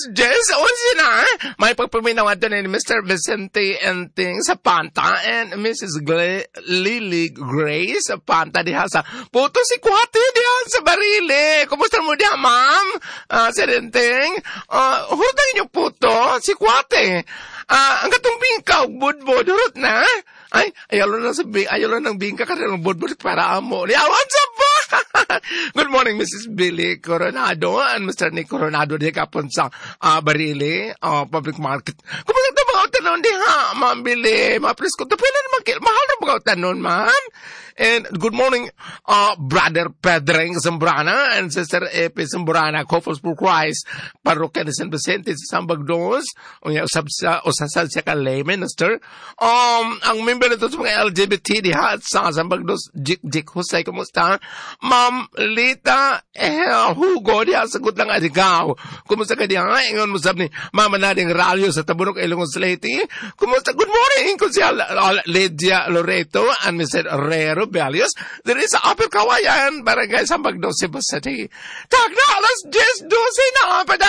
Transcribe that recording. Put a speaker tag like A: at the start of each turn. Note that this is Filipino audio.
A: Jess, o sina? May pagpaminawan doon ni Mr. Vicente Enting sa Panta and Mrs. Lily Grace sa Panta diha sa puto si Kwate diha sa Barili. Kumusta mo diha, ma'am? Sir Enting? Hurutang inyong puto, si Kwate. Ang katong bingkaw, budbud, hurot na? Ay, ayaw lang ng bingka kasi ng budbud para amo. What's up ba? Good morning, Mrs. Billy Coronado and Mr. Nick Coronado di kapon sa Barili Public Market. Kumusta ito mga utanon di ha, Ma'am Billy? Maplis ko ito. Pwede naman, mahal na mga utanon, ma'am. And good morning, Brother Pedreng Zambrana and Sister Epi Zambrana, Couples for Christ, Parokya de San Vicente sa Sambagdos, usasal siya ka lay minister. Ang member nito sa mga LGBT diha sa Sambagdos, Jik Husay, kumusta? Ma'am Lita Hugo diha, sagot lang adigaw. Kumusta ka diha? Ingon mo sabi ni Mama Nading Ralyo sa Tabunok, Ilongos Leyte. Kumusta? Good morning, Kuya Lydia Loreto and Mr. Rero Bellius. There is Upper Kawayan, Barangay Sambagdos, Cebu City. Tag na, alas 10:12 na,